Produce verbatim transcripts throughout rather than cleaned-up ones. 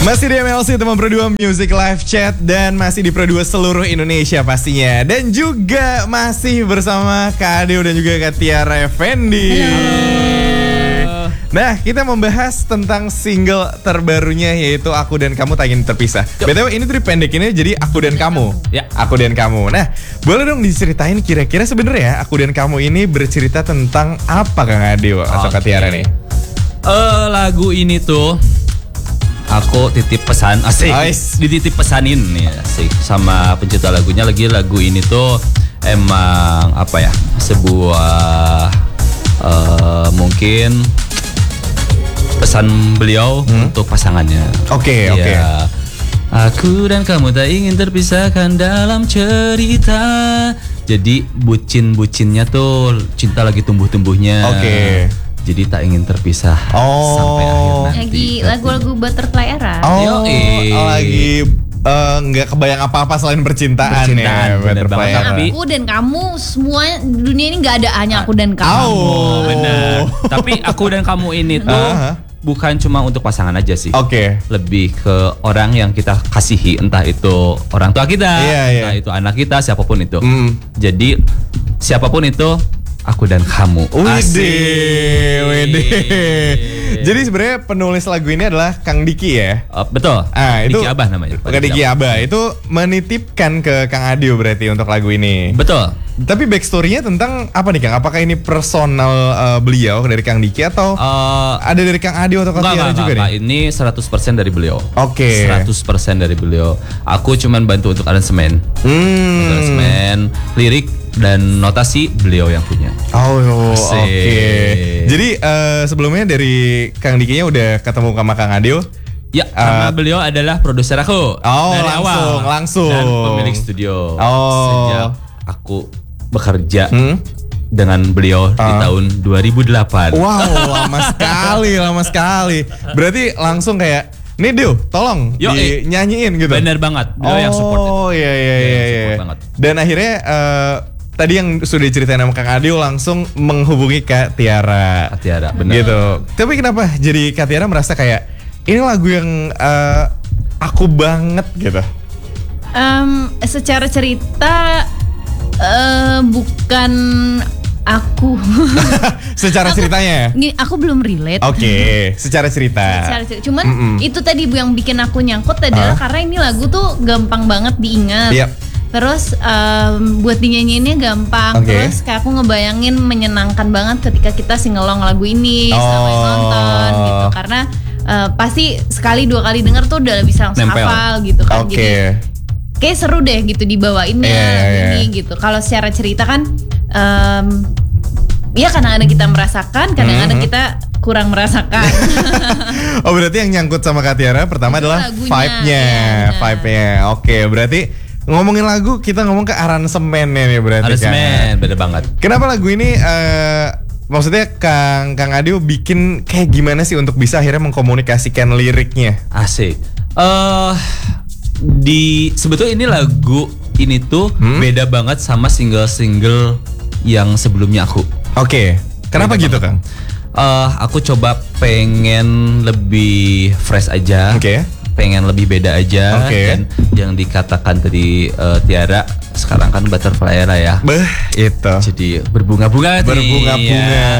Masih di M L C teman Pro dua Music Live Chat dan masih di Pro dua seluruh Indonesia pastinya. Dan juga masih bersama Kak Adeo dan juga Kak Tiara Effendi. Halo. Nah, kita membahas tentang single terbarunya yaitu Aku dan Kamu Tak Ingin Terpisah. B T W ini tuh dipendekinnya jadi Aku dan Kamu. Ya. Aku dan Kamu. Nah, boleh dong diceritain kira-kira sebenarnya Aku dan Kamu ini bercerita tentang apa Kang Adeo atau Kak Tiara nih? Uh, lagu ini tuh aku titip pesan asik, Ais. dititip pesanin nih asik sama pencipta lagunya. Lagi lagu ini tuh emang apa ya, sebuah uh, mungkin pesan beliau hmm? untuk pasangannya. Oke, okay, oke. Okay. Aku dan kamu tak ingin terpisahkan dalam cerita. Jadi bucin-bucinnya tuh cinta lagi tumbuh-tumbuhnya. Oke. Okay. Jadi tak ingin terpisah oh. sampai akhir nanti. Lagi lagu-lagu Butterfly Era. Oh, oh lagi nggak uh, kebayang apa-apa selain percintaan, percintaan ya. Bener banget. Tapi aku dan kamu semua dunia ini nggak ada hanya aku dan kamu. Oh, benar. Tapi aku dan kamu ini tuh uh-huh. bukan cuma untuk pasangan aja sih. Oke. Okay. Lebih ke orang yang kita kasihi, entah itu orang tua kita, yeah, yeah. entah itu anak kita, siapapun itu. Mm. Jadi siapapun itu. Aku dan kamu. Wede, wede. Jadi sebenarnya penulis lagu ini adalah Kang Diki ya. Uh, betul. Ah, itu Diki Abah namanya. Kang Diki Abah itu menitipkan ke Kang Adeo berarti untuk lagu ini. Betul. Tapi backstory-nya tentang apa nih Kang? Apakah ini personal uh, beliau dari Kang Diki atau uh, ada dari Kang Adeo atau Kang Tiara juga enggak, nih? Ini seratus persen dari beliau. Oke. Okay. seratus persen dari beliau. Aku cuman bantu untuk aransemen. Hmm. Aransemen, lirik dan notasi beliau yang punya. Oh, oke. Okay. Jadi uh, sebelumnya dari Kang Dikinya udah ketemu sama Kang Adeo? Ya, karena uh, beliau adalah produser aku. Oh, dari langsung, awal. langsung. Dan pemilik studio. Oh. Sejak aku bekerja hmm? dengan beliau uh. di tahun dua ribu delapan. Wow, lama sekali, lama sekali. Berarti langsung kayak, nih Deo, tolong Yo, dinyanyiin gitu. Bener banget, beliau oh, yang support itu. Oh iya iya iya. iya. Dan akhirnya uh, tadi yang sudah diceritain sama Kang Adeo langsung menghubungi Kak Tiara. Kak Tiara, bener. Gitu. Tapi kenapa jadi Kak Tiara merasa kayak ini lagu yang uh, aku banget gitu? Um, secara cerita uh, bukan aku. Secara aku, ceritanya? Gini, aku belum relate. Oke, okay. secara cerita. Secara cerita. Cuman Mm-mm. itu tadi yang bikin aku nyangkut adalah huh? karena ini lagu tuh gampang banget diingat. Yep. Terus um, buat dinyanyiinnya gampang. Okay. Terus kayak aku ngebayangin menyenangkan banget ketika kita singelong lagu ini oh. sama yang nonton gitu. Karena uh, pasti sekali dua kali denger tuh udah bisa langsung Nempel. hafal gitu kan. Okay. Jadi kayak seru deh gitu dibawainnya yeah, lagu yeah. ini gitu. Kalau secara cerita kan um, ya kadang-kadang kita merasakan, kadang-kadang mm-hmm. kita kurang merasakan. Oh berarti yang nyangkut sama Kak Tiara pertama itu adalah lagunya, vibe-nya, ya, vibe-nya. Oke, berarti ngomongin lagu kita ngomong ke aransemennya nih berarti. Aransemen, beda banget. Kenapa lagu ini uh, maksudnya Kang Kang Adeo bikin kayak gimana sih untuk bisa akhirnya mengkomunikasikan liriknya? Asik. Eh uh, di sebetulnya ini lagu ini tuh hmm? beda banget sama single-single yang sebelumnya aku. Oke, okay. Kenapa beda gitu banget. Kang? Uh, aku coba pengen lebih fresh aja. Oke. Okay. Pengen lebih beda aja. Okay. Dan yang dikatakan tadi uh, Tiara sekarang kan Butterfly Era ya. Beh, itu. Jadi berbunga-bunga. Berbunga-bunga. Ya.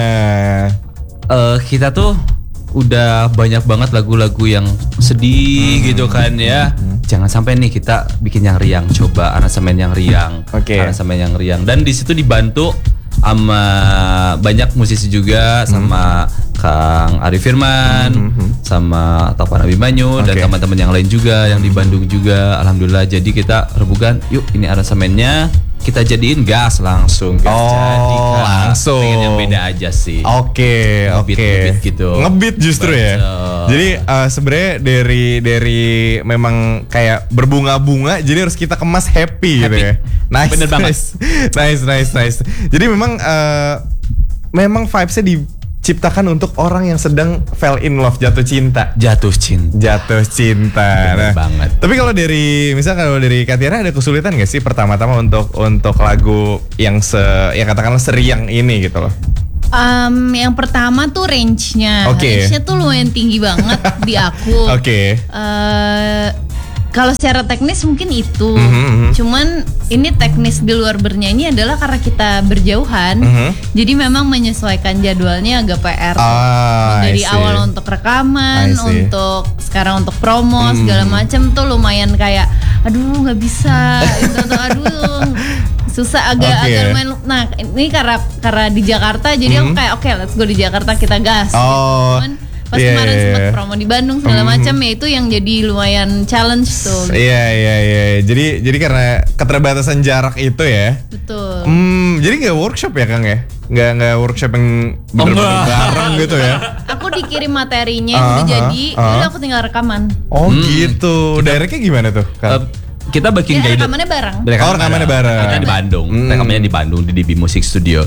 Uh, kita tuh udah banyak banget lagu-lagu yang sedih hmm. gitu kan ya. Hmm. Jangan sampai nih kita bikin yang riang, coba aransemen yang riang. Oke. Okay. Aransemen yang riang dan di situ dibantu sama banyak musisi juga, hmm. sama Kang Arif Firman, hmm. sama Topan Abimanyu okay. dan teman-teman yang lain juga yang di Bandung juga. Alhamdulillah, jadi kita rebukan, yuk ini aransemennya kita jadiin gas langsung. Gas oh, jadi kan, langsung. Pengen yang beda aja sih. Oke, okay, oke. Okay. Ngebit gitu. Ngebit justru Betul. Ya. Jadi uh, sebenarnya dari dari memang kayak berbunga-bunga, jadi harus kita kemas happy, happy. Gitu ya. Nice, Bener banget. Nice, nice, nice, nice. Jadi memang uh, memang vibes-nya diciptakan untuk orang yang sedang fell in love, jatuh cinta. Jatuh cinta. Jatuh cinta. Bener nah, banget. Tapi kalau dari misalnya kalau dari Kak Tiara ada kesulitan nggak sih pertama-tama untuk untuk lagu yang se yang katakanlah seriang ini gitu loh? Um, yang pertama tuh range-nya. Oke. Range-nya tuh lumayan tinggi banget di aku. Oke. Eh, kalau secara teknis mungkin itu. Mhm. Cuman ini teknis di luar bernyanyi adalah karena kita berjauhan. Mhm. Jadi memang menyesuaikan jadwalnya agak P R. Ah, I Dari see. awal untuk I rekaman, see. untuk sekarang untuk promo Mhm. segala macam tuh lumayan kayak aduh nggak bisa gitu, aduh susah agak Oke. agak lumayan. Nah ini karena karena di Jakarta jadi aku Mhm. kayak oke let's go di Jakarta kita gas. Oh, Cuman pas iya, kemarin iya, sempat iya. promo di Bandung segala Mhm. macam ya itu yang jadi lumayan challenge tuh. Iya iya iya. Jadi jadi karena keterbatasan jarak itu ya. Betul. Hmm, jadi nggak workshop ya Kang ya? Nggak nggak workshop yang bener-bener enggak. bareng gitu ya? Aku dikirim materinya yang Ah, udah ah, jadi, ah. udah aku tinggal rekaman. Oh Hmm. gitu. Directnya gimana tuh Eh, Kang? kita bikin Ya, guidance. rekamannya bareng. Oh, rekamannya bareng. Kita di Bandung. Hmm. Rekamannya di Bandung di D B Music Studio.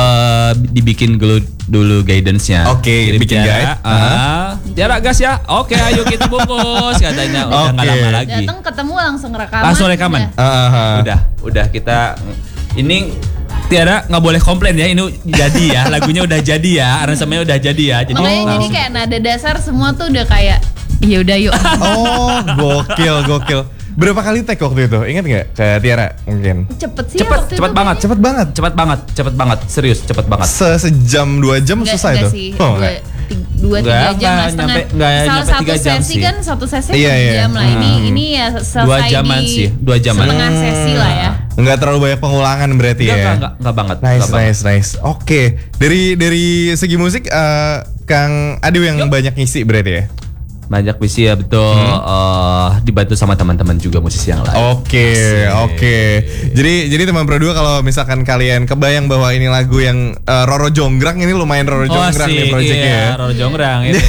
Eh dibikin dulu dulu guidance-nya. Oke, Kirim bikin Tiara, guide. Ah, Tiara gas ya. Oke, ayo kita bungkus katanya. Udah nggak Oke. lama lagi. Datang ketemu langsung rekaman. Langsung rekaman. udah. Ah, ah, ah. Udah, udah kita ini Tiara nggak boleh komplain ya, ini jadi ya, lagunya udah jadi ya, aransemennya udah jadi ya. Jadi Makanya jadi langsung- kayak nada dasar semua tuh udah kayak ya udah yuk. Oh, gokil, gokil. Berapa kali take waktu itu? Ingat nggak ke Tiara mungkin? Cepet sih cepet, waktu itu cepet banget, kayaknya. Cepet banget. cepet banget, cepet banget, serius cepet banget. Se- Sejam dua jam Nggak- susah nggak itu? sih, Oh, dua, nggak. ti- dua Nggak, tiga jam nggak lah setengah. nyampe- nggak Misal nyampe satu tiga jam sesi sih. kan satu sesi Iya, satu iya. jam lah. Ini Hmm. ini ya selesai Dua jaman di sih, dua jaman. setengah sesi lah ya. Nggak terlalu banyak pengulangan berarti Enggak, ya? enggak, enggak, enggak banget. Nice, enggak banget. nice, nice. Oke, dari dari segi musik, eh, Kang Adi yang Yuk. banyak ngisi berarti ya? Banyak visi ya betul. eh, dibantu sama teman-teman juga musisi yang lain. Oke, Asik. oke. Jadi jadi teman Pro dua kalau misalkan kalian kebayang bahwa ini lagu yang eh, Roro Jonggrang, ini lumayan Roro Oh, Jonggrang nih asik, projectnya iya, ya. Roro Jonggrang ini.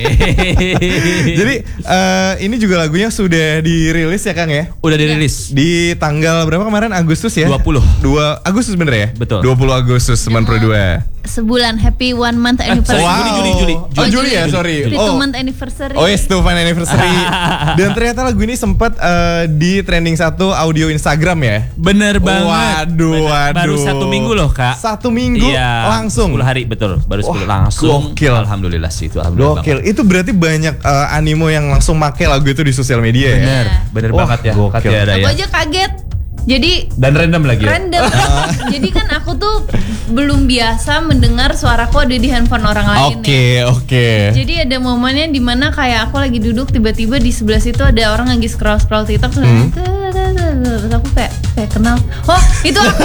Jadi eh, ini juga lagunya sudah dirilis ya Kang ya? Udah dirilis. Di tanggal berapa kemarin? Agustus ya? dua puluh. dua Agustus bener ya? Betul. dua puluh Agustus teman Pro dua. Sebulan happy one month anniversary. Wow. Juli, Juli, Juli. Oh, Juli ya, sorry. Juli Oh. two month anniversary. Oh yes, two fun anniversary. Dan ternyata lagu ini sempat eh, di trending satu audio Instagram ya. Bener banget. Waduh, Bener. waduh. Baru satu minggu loh kak. Satu minggu Iya, langsung. sepuluh hari betul. Baru sepuluh Wah, langsung. gokil. Alhamdulillah sih itu. Alhamdulillah Gokil. banget. Itu berarti banyak eh, animo yang langsung make lagu itu di sosial media ya. Bener, bener Wah, banget ya. gokil. Kak Tiara Aku ya. aja kaget. Jadi Dan random lagi ya. random. Jadi kan aku tuh belum biasa mendengar suaraku ada di handphone orang lain Oke, ya. oke. Jadi ada momennya dimana kayak aku lagi duduk tiba-tiba di sebelah situ ada orang lagi scroll scroll TikTok terus, Hmm. terus aku kayak kayak kenal. Oh itu aku.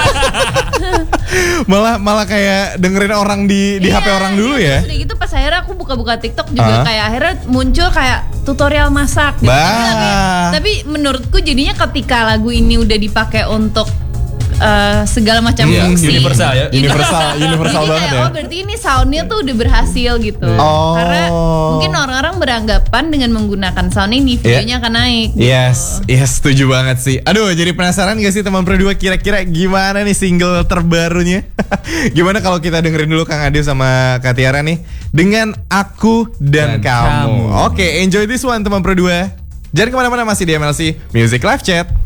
Malah malah kayak dengerin orang di di H P Iya, orang dulu iya, ya. terus udah gitu pas akhirnya aku buka-buka TikTok juga Ah. kayak akhirnya muncul kayak tutorial masak. Gitu. Bah. Tapi, tapi menurutku jadinya ketika lagu ini udah dipakai untuk eh, segala macam Iya, fungsi universal ya. itu- Universal- universal jadi banget kayak, ya. oh berarti ini soundnya tuh udah berhasil gitu. Oh. Karena mungkin orang-orang beranggapan dengan menggunakan sound ini videonya akan naik. Gitu. Yes, yes, setuju banget sih. Aduh, jadi penasaran gak sih teman Pro dua kira-kira gimana nih single terbarunya? Gimana kalau kita dengerin dulu Kang Ade sama Kak Tiara nih dengan Aku dan, Dan Kamu. Kamu. Oke, enjoy this one teman Pro dua. Jangan kemana-mana, masih di M L C Music Live Chat.